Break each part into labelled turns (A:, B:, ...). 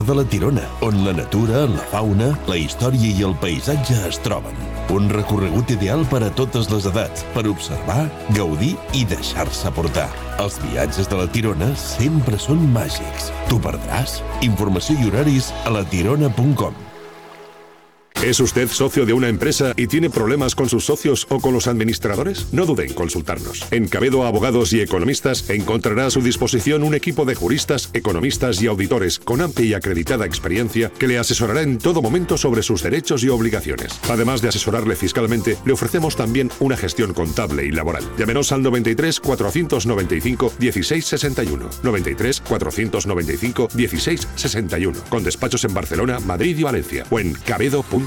A: de la Tirona, on la natura, la fauna, la història i el paisatge es troben. Un recorregut ideal per a totes les edats, per observar, gaudir i deixar-se portar. Els viatges de la Tirona sempre són màgics. T'ho perdràs? Informació i horaris a latirona.com.
B: ¿Es usted socio de una empresa y tiene problemas con sus socios o con los administradores? No dude en consultarnos. En Cabedo Abogados y Economistas encontrará a su disposición un equipo de juristas, economistas y auditores con amplia y acreditada experiencia que le asesorará en todo momento sobre sus derechos y obligaciones. Además de asesorarle fiscalmente, le ofrecemos también una gestión contable y laboral. Llámenos al 93 495 1661. 93 495 1661. Con despachos en Barcelona, Madrid y Valencia. O en cabedo.com.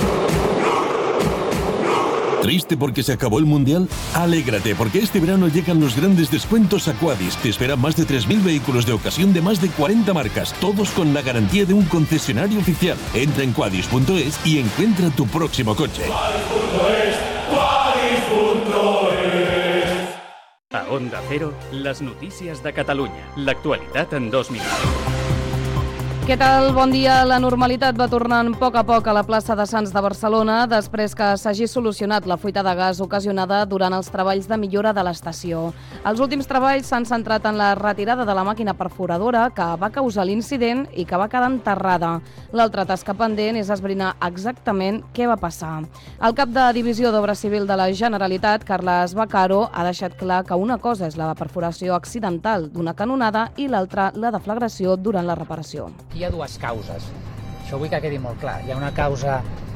A: ¿Triste porque se acabó el Mundial? Alégrate, porque este verano llegan los grandes descuentos a Quadis. Te esperan más de 3.000 vehículos de ocasión de más de 40 marcas, todos con la garantía de un concesionario oficial. Entra en quadis.es y encuentra tu próximo coche.
C: A Onda Cero, les notícies de Catalunya. L'actualitat en 2 minuts.
D: Què tal? Bon dia. La normalitat va tornant a poc a la plaça de Sants de Barcelona després que s'hagi solucionat la fuita de gas ocasionada durant els treballs de millora de l'estació. Els últims treballs s'han centrat en la retirada de la màquina perforadora que va causar l'incident i que va quedar enterrada. L'altra tasca pendent és esbrinar exactament què va passar. El cap de Divisió d'Obra Civil de la Generalitat, Carles Baccaro, ha deixat clar que una cosa és la perforació accidental d'una canonada i l'altra la deflagració durant la reparació.
E: Hi ha dues causes. Això vull que quedi molt clar. Hi ha una causa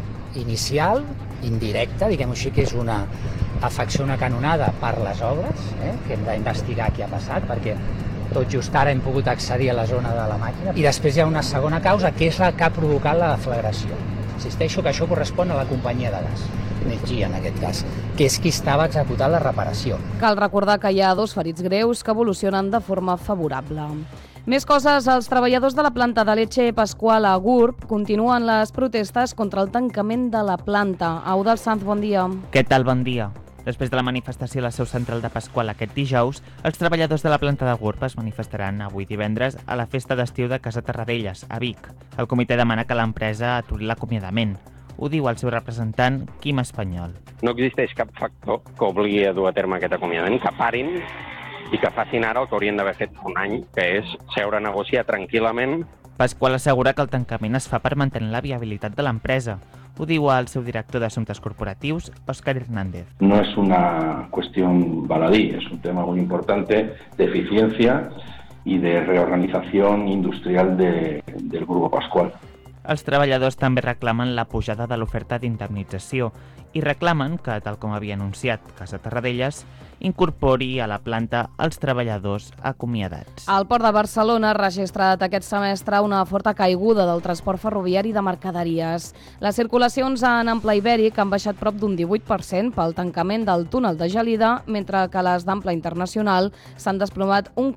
E: inicial, indirecta, diguem-ho així, que és una afecció, una canonada per les obres, que hem d'investigar què ha passat, perquè tot just ara hem pogut accedir a la zona de la màquina. I després hi ha una segona causa, que és la que ha provocat la deflagració. Insisteixo que això correspon a la companyia de gas, Energia en aquest cas, que és qui estava executant la reparació.
D: Cal recordar que hi ha 2 ferits greus que evolucionen de forma favorable. Més coses, els treballadors de la planta de Leche Pascual a Gurb continuen les protestes contra el tancament de la planta. Eudald Sanz, bon dia.
F: Què tal? Bon dia. Després de la manifestació a la seu central de Pasqual aquest dijous, els treballadors de la planta de Gurb es manifestaran avui divendres a la festa d'estiu de Casa Terradellas, a Vic. El comitè demana que l'empresa aturi l'acomiadament. Ho diu el seu representant, Quim Espanyol.
G: No existeix cap factor que obligui a dur a terme aquest acomiadament, que parin i que facin ara el que haurien d'haver fet un any, que és seure a negociar tranquil·lament.
F: Pasqual assegura que el tancament es fa per mantenir la viabilitat de l'empresa. Ho diu el seu director d'Assumptes Corporatius, Óscar Hernández.
H: No es una cuestión baladí, es un tema muy importante de eficiencia y de reorganización industrial del Grupo Pascual.
F: Els treballadors també reclamen la pujada de l'oferta d'indemnització i reclamen que, tal com havia anunciat Casa Terradellas, incorpori a la planta els treballadors acomiadats.
D: El Port de Barcelona ha registrat aquest semestre una forta caiguda del transport ferroviari de mercaderies. Les circulacions en ample ibèric han baixat prop d'un 18% pel tancament del túnel de Gelida, mentre que les d'ample internacional s'han desplomat un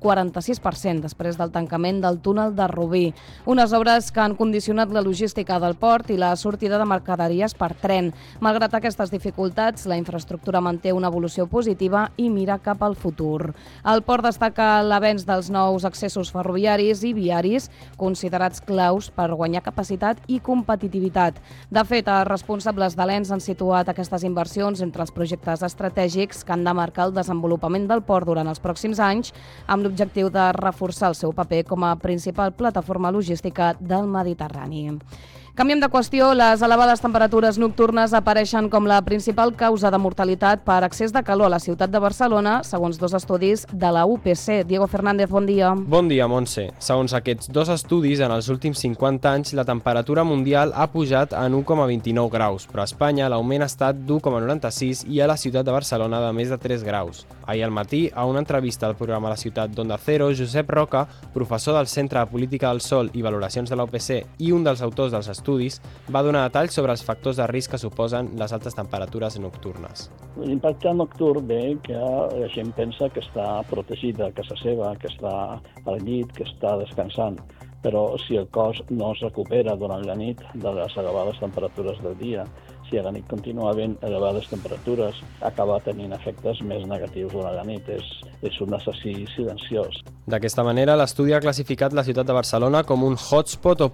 D: 46% després del tancament del túnel de Rubí. Unes obres que han condicionat la logística del port i la sortida de mercaderies per tren. Malgrat aquestes dificultats, la infraestructura manté una evolució positiva i mira cap al futur. El port destaca l'avenç dels nous accessos ferroviaris i viaris, considerats claus per guanyar capacitat i competitivitat. De fet, els responsables de l'ENS han situat aquestes inversions entre els projectes estratègics que han de marcar el desenvolupament del port durant els pròxims anys, amb l'objectiu de reforçar el seu paper com a principal plataforma logística del Mediterrani. Canviem de qüestió. Les elevades temperatures nocturnes apareixen com la principal causa de mortalitat per excés de calor a la ciutat de Barcelona, segons 2 estudis de la UPC. Diego Fernández, bon dia.
I: Bon dia, Montse. Segons aquests 2 estudis, en els últims 50 anys la temperatura mundial ha pujat en 1,29 graus, però a Espanya l'augment ha estat d'1,96 i a la ciutat de Barcelona de més de 3 graus. Ahir al matí, a una entrevista al programa La Ciutat d'Onda Cero, Josep Roca, professor del Centre de Política del Sol i Valoracions de la UPC i un dels autors dels estudis, va donar detalls sobre els factors de risc que suposen les altes temperatures nocturnes.
J: L'impacte nocturn ve que la gent pensa que està protegida a casa seva, que està al llit, que està descansant. Però si el cos no es recupera durant la nit de les elevades temperatures del dia, si a la nit continua havent elevades temperatures, acaba tenint efectes més negatius durant la nit. És un assassí silenciós.
I: D'aquesta manera, l'estudi ha classificat la ciutat de Barcelona com un hotspot o